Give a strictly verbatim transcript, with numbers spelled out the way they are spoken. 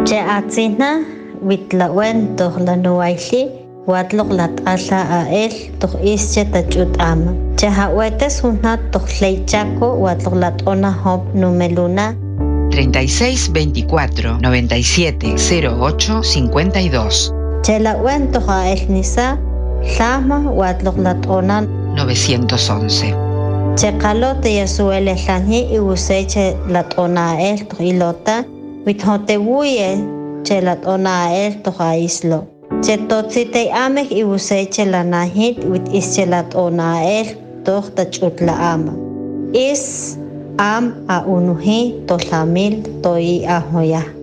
Che atzina witlawen toh lanuaili watlok lat'ala ael toh ische tachut ama. Che hawetes hunna toh leichaco watlok lat'ona hop numeluna treinta y seis veinticuatro noventa y siete cero ocho cincuenta y dos. Che lawen toh ael nisa llama watlok lat'ona novecientos once. Che kalote yasuele llani y useche lat'ona ael toh ilota withotebuye che lat'ona ael toh aislo. Che totzite amek y useche lanahit wit ische lat'ona ael toh tachut la ama. Is am a unuhi to lamil to i ahoya.